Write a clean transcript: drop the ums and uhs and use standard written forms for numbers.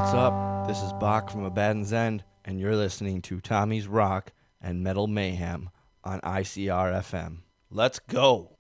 What's up? This is Bach from Abaddon's End, and you're listening to Tommy's Rock and Metal Mayhem on ICR FM. Let's go!